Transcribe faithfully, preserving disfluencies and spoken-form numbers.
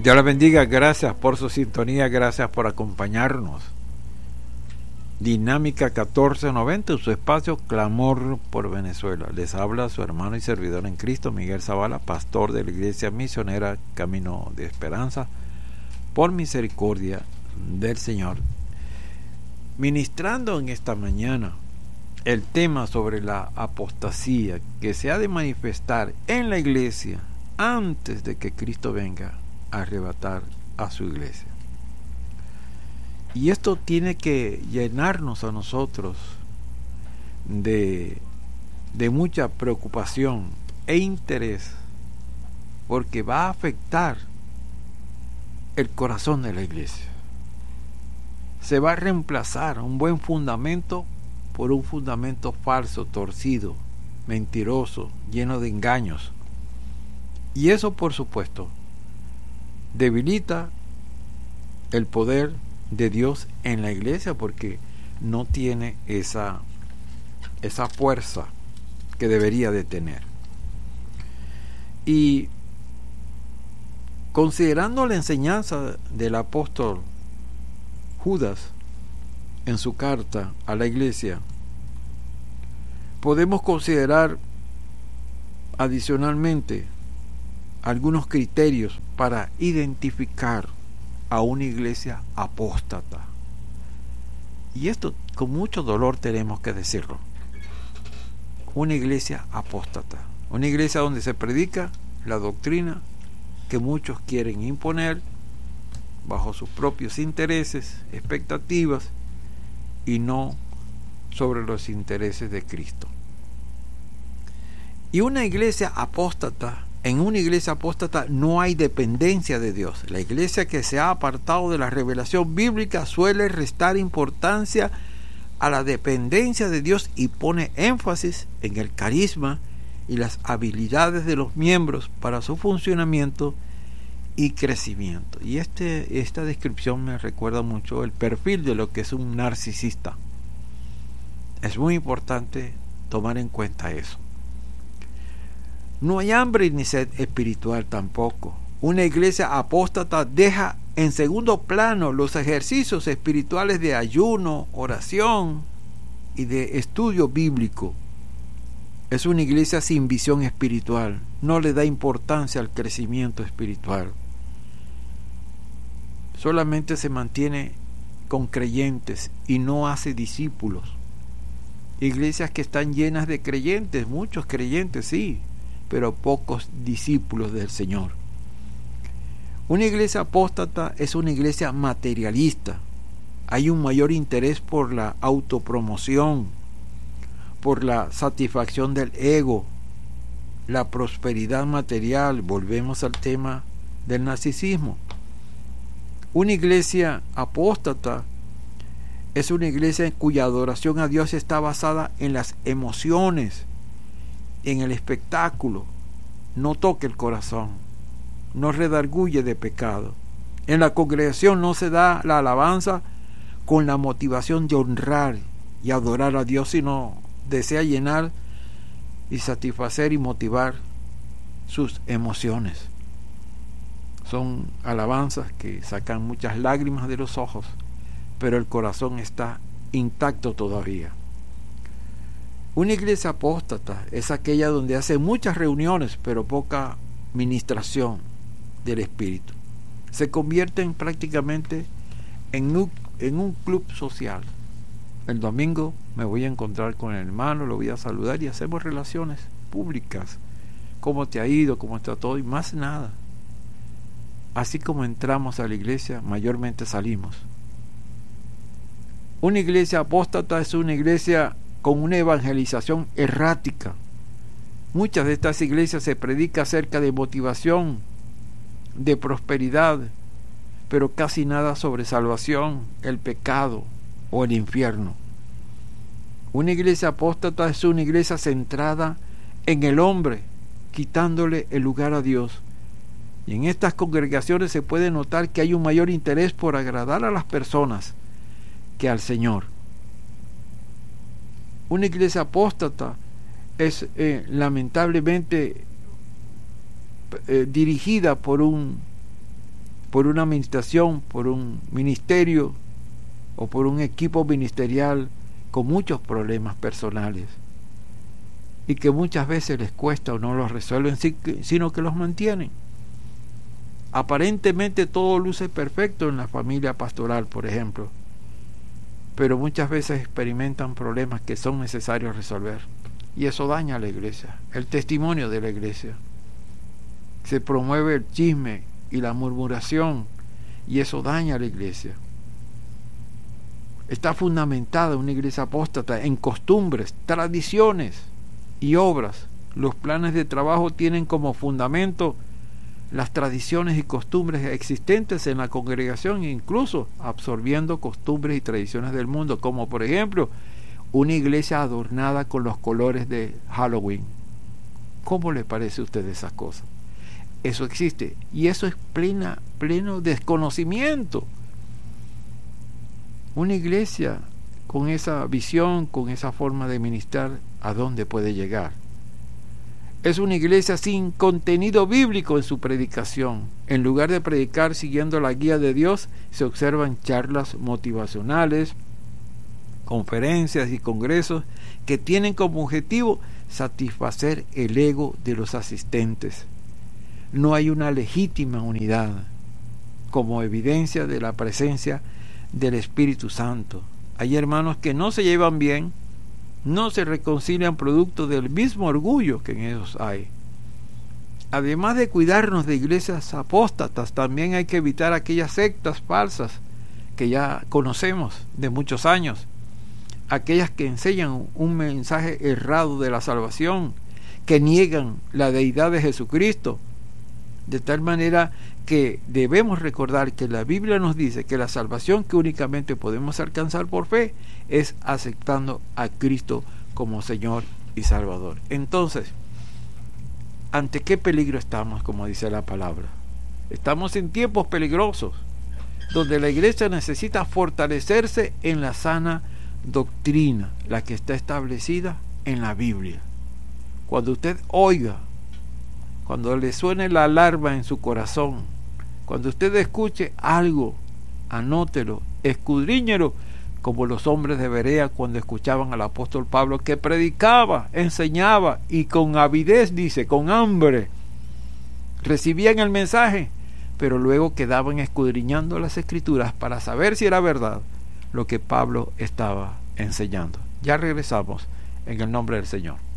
Dios les bendiga, gracias por su sintonía, gracias por acompañarnos. Dinámica catorce noventa, su espacio Clamor por Venezuela. Les habla su hermano y servidor en Cristo, Miguel Zavala, pastor de la Iglesia Misionera Camino de Esperanza, por misericordia del Señor. Ministrando en esta mañana el tema sobre la apostasía que se ha de manifestar en la iglesia antes de que Cristo venga a arrebatar a su iglesia. Y esto tiene que llenarnos a nosotros de, de mucha preocupación e interés, porque va a afectar el corazón de la iglesia. Se va a reemplazar un buen fundamento por un fundamento falso, torcido, mentiroso, lleno de engaños. Y eso, por supuesto, debilita el poder de Dios en la iglesia, porque no tiene esa, esa fuerza que debería de tener. Y considerando la enseñanza del apóstol Judas en su carta a la iglesia, podemos considerar adicionalmente algunos criterios para identificar a una iglesia apóstata. Y esto con mucho dolor tenemos que decirlo. Una iglesia apóstata, una iglesia donde se predica la doctrina que muchos quieren imponer bajo sus propios intereses, expectativas, y no sobre los intereses de Cristo. Y una iglesia apóstata, en una iglesia apóstata no hay dependencia de Dios. La iglesia que se ha apartado de la revelación bíblica suele restar importancia a la dependencia de Dios y pone énfasis en el carisma y las habilidades de los miembros para su funcionamiento y crecimiento. Y este, esta descripción me recuerda mucho el perfil de lo que es un narcisista. Es muy importante tomar en cuenta eso. No hay hambre ni sed espiritual tampoco. Una iglesia apóstata deja en segundo plano los ejercicios espirituales de ayuno, oración y de estudio bíblico. Es una iglesia sin visión espiritual. No le da importancia al crecimiento espiritual. Solamente se mantiene con creyentes y no hace discípulos. Iglesias que están llenas de creyentes, muchos creyentes, sí, pero pocos discípulos del Señor. Una iglesia apóstata es una iglesia materialista. Hay un mayor interés por la autopromoción, por la satisfacción del ego, la prosperidad material. Volvemos al tema del narcisismo. Una iglesia apóstata es una iglesia en cuya adoración a Dios está basada en las emociones, en el espectáculo. No toca el corazón, no redarguye de pecado. En la congregación no se da la alabanza con la motivación de honrar y adorar a Dios, sino desea llenar y satisfacer y motivar sus emociones. Son alabanzas que sacan muchas lágrimas de los ojos, pero el corazón está intacto todavía. Una iglesia apóstata es aquella donde hace muchas reuniones, pero poca ministración del Espíritu. Se convierten prácticamente en un, en un club social. El domingo me voy a encontrar con el hermano, lo voy a saludar y hacemos relaciones públicas. ¿Cómo te ha ido? ¿Cómo está todo? Y más nada. Así como entramos a la iglesia, mayormente salimos. Una iglesia apóstata es una iglesia con una evangelización errática. Muchas de estas iglesias se predica acerca de motivación, de prosperidad, pero casi nada sobre salvación, el pecado o el infierno. Una iglesia apóstata es una iglesia centrada en el hombre, quitándole el lugar a Dios. Y en estas congregaciones se puede notar que hay un mayor interés por agradar a las personas que al Señor. Una iglesia apóstata es eh, lamentablemente eh, dirigida por un por una administración, por un ministerio o por un equipo ministerial con muchos problemas personales y que muchas veces les cuesta o no los resuelven, sino que los mantienen. Aparentemente todo luce perfecto en la familia pastoral, por ejemplo, pero muchas veces experimentan problemas que son necesarios resolver, y eso daña a la iglesia, el testimonio de la iglesia. Se promueve el chisme y la murmuración, y eso daña a la iglesia. Está fundamentada una iglesia apóstata en costumbres, tradiciones y obras. Los planes de trabajo tienen como fundamento las tradiciones y costumbres existentes en la congregación, incluso absorbiendo costumbres y tradiciones del mundo, como por ejemplo una iglesia adornada con los colores de Halloween. ¿Cómo le parece a usted esas cosas? Eso existe, y eso es plena, pleno desconocimiento. Una iglesia con esa visión, con esa forma de ministrar, ¿a dónde puede llegar? Es una iglesia sin contenido bíblico en su predicación. En lugar de predicar siguiendo la guía de Dios, se observan charlas motivacionales, conferencias y congresos que tienen como objetivo satisfacer el ego de los asistentes. No hay una legítima unidad como evidencia de la presencia del Espíritu Santo. Hay hermanos que no se llevan bien, no se reconcilian producto del mismo orgullo que en ellos hay. Además de cuidarnos de iglesias apóstatas, también hay que evitar aquellas sectas falsas que ya conocemos de muchos años, aquellas que enseñan un mensaje errado de la salvación, que niegan la deidad de Jesucristo, de tal manera que debemos recordar que la Biblia nos dice que la salvación que únicamente podemos alcanzar por fe es aceptando a Cristo como Señor y Salvador. Entonces, ¿ante qué peligro estamos, como dice la palabra? Estamos en tiempos peligrosos, donde la iglesia necesita fortalecerse en la sana doctrina, la que está establecida en la Biblia. Cuando usted oiga, cuando le suene la alarma en su corazón, cuando usted escuche algo, anótelo, escudriñelo, como los hombres de Berea cuando escuchaban al apóstol Pablo, que predicaba, enseñaba y con avidez, dice, con hambre, recibían el mensaje, pero luego quedaban escudriñando las escrituras para saber si era verdad lo que Pablo estaba enseñando. Ya regresamos en el nombre del Señor.